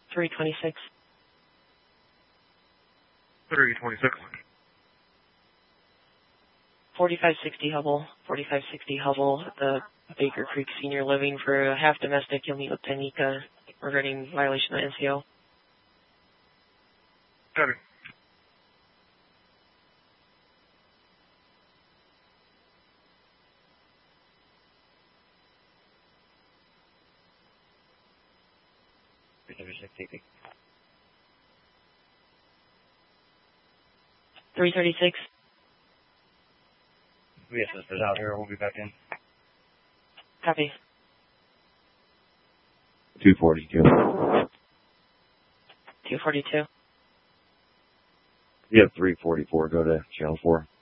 326. 326. 4560 Hubble. 4560 Hubble at the Baker Creek Senior Living for half domestic. You'll meet with Tanika regarding violation of NCO. Copy. Take 336. Yes, sisters out here. We'll be back in. Copy. 242. 242. You have 344. Go to channel 4.